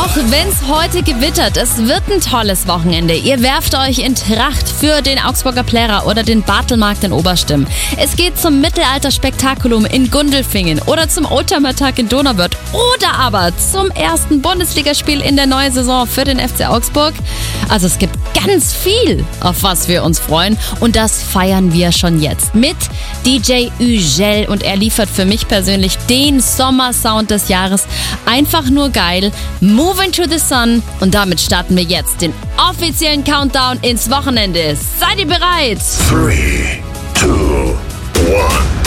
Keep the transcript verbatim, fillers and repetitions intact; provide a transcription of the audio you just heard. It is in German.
Auch wenn es heute gewittert, es wird ein tolles Wochenende. Ihr werft euch in Tracht für den Augsburger Plärrer oder den Bartelmarkt in Oberstimm. Es geht zum Mittelalter-Spektakulum in Gundelfingen oder zum Oldtimer-Tag in Donauwörth oder aber zum ersten Bundesligaspiel in der neuen Saison für den F C Augsburg. Also es gibt ganz viel, auf was wir uns freuen, und das feiern wir schon jetzt mit D J Ugel, und er liefert für mich persönlich den Sommersound des Jahres. Einfach nur geil. Moving to the Sun, und damit starten wir jetzt den offiziellen Countdown ins Wochenende. Seid ihr bereit? Three, two, one.